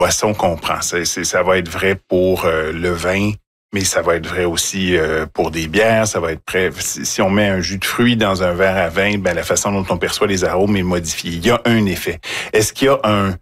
boisson qu'on prend. Ça va être vrai pour le vin, mais ça va être vrai aussi pour des bières. Ça va être prêt. Si on met un jus de fruits dans un verre à vin, ben la façon dont on perçoit les arômes est modifiée. Il y a un effet. Est-ce qu'il y a un